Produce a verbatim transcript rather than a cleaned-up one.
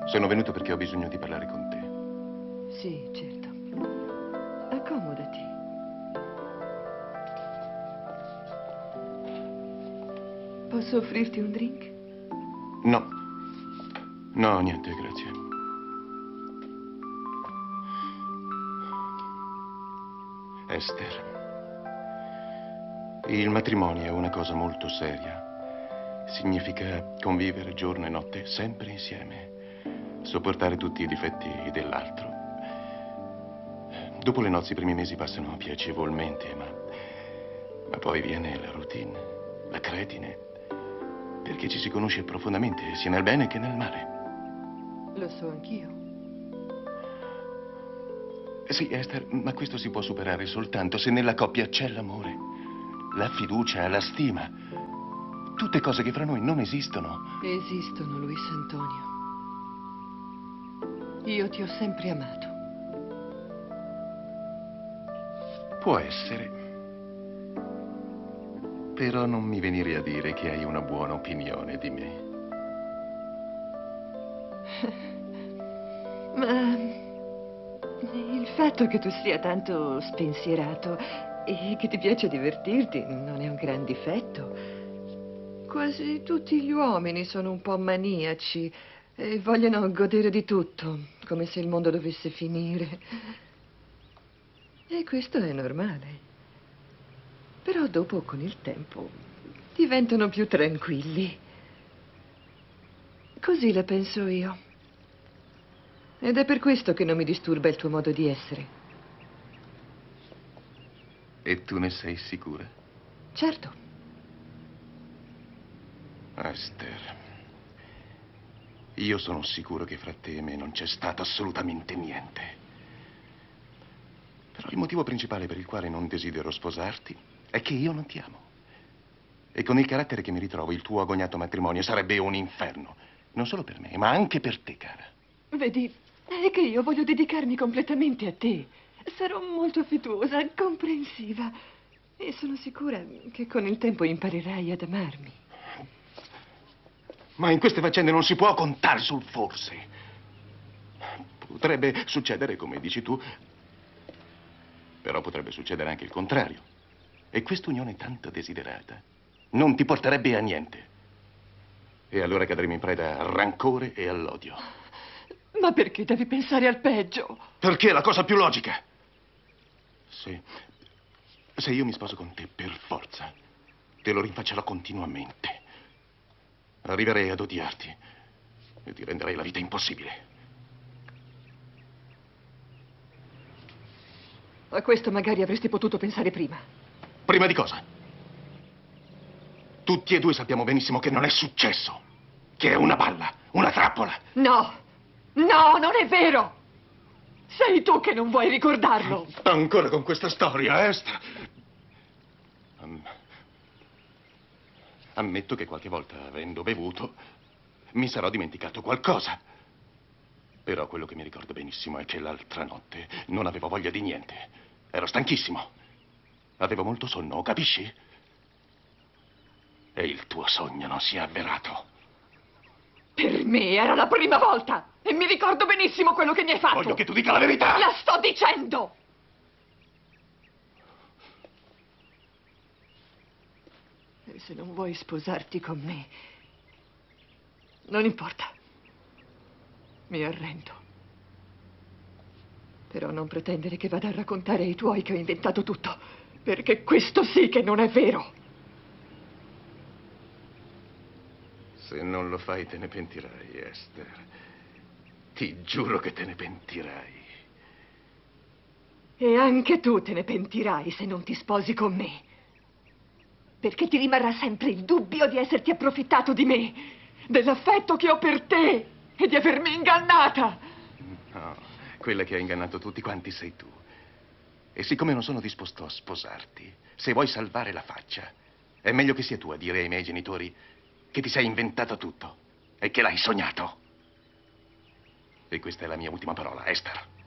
Sono venuto perché ho bisogno di parlare con te. Sì, certo. Accomodati. Posso offrirti un drink? No. No, niente, grazie. Esther, il matrimonio è una cosa molto seria. Significa convivere giorno e notte sempre insieme, sopportare tutti i difetti dell'altro. Dopo le nozze i primi mesi passano piacevolmente, ma, ma poi viene la routine, la cretine, perché ci si conosce profondamente, sia nel bene che nel male. Lo so anch'io. Sì, Esther, ma questo si può superare soltanto se nella coppia c'è l'amore, la fiducia, la stima. Tutte cose che fra noi non esistono. Esistono, Luis Antonio. Io ti ho sempre amato. Può essere. Però non mi venire a dire che hai una buona opinione di me. Ma il fatto che tu sia tanto spensierato e che ti piace divertirti non è un gran difetto. Quasi tutti gli uomini sono un po' maniaci e vogliono godere di tutto, come se il mondo dovesse finire. E questo è normale. Però dopo, con il tempo, diventano più tranquilli. Così la penso io. Ed è per questo che non mi disturba il tuo modo di essere. E tu ne sei sicura? Certo. Esther, io sono sicuro che fra te e me non c'è stato assolutamente niente. Però il motivo principale per il quale non desidero sposarti è che io non ti amo. E con il carattere che mi ritrovo, il tuo agognato matrimonio sarebbe un inferno. Non solo per me, ma anche per te, cara. Vedi, è che io voglio dedicarmi completamente a te. Sarò molto affettuosa, comprensiva. E sono sicura che con il tempo imparerai ad amarmi. Ma in queste faccende non si può contare sul forse. Potrebbe succedere, come dici tu, però potrebbe succedere anche il contrario. E quest'unione tanto desiderata non ti porterebbe a niente. E allora cadremo in preda al rancore e all'odio. Ma perché devi pensare al peggio? Perché è la cosa più logica. Se, se io mi sposo con te per forza, te lo rinfaccerò continuamente. Arriverei ad odiarti e ti renderei la vita impossibile. A questo magari avresti potuto pensare prima. Prima di cosa? Tutti e due sappiamo benissimo che non è successo. Che è una balla, una trappola. No, no, non è vero. Sei tu che non vuoi ricordarlo. Ancora con questa storia, Esther. Um, ammetto che qualche volta, avendo bevuto, mi sarò dimenticato qualcosa. Però quello che mi ricordo benissimo è che l'altra notte non avevo voglia di niente. Ero stanchissimo. Avevo molto sonno, capisci? E il tuo sogno non si è avverato. Per me era la prima volta. E mi ricordo benissimo quello che mi hai fatto. Voglio che tu dica la verità. La sto dicendo. E se non vuoi sposarti con me, non importa. Mi arrendo. Però non pretendere che vada a raccontare ai tuoi che ho inventato tutto, perché questo sì che non è vero. Se non lo fai te ne pentirai, Esther. Ti giuro che te ne pentirai. E anche tu te ne pentirai se non ti sposi con me. Perché ti rimarrà sempre il dubbio di esserti approfittato di me, dell'affetto che ho per te e di avermi ingannata. No, quella che ha ingannato tutti quanti sei tu. E siccome non sono disposto a sposarti, se vuoi salvare la faccia, è meglio che sia tu a dire ai miei genitori che ti sei inventato tutto e che l'hai sognato. E questa è la mia ultima parola, Esther.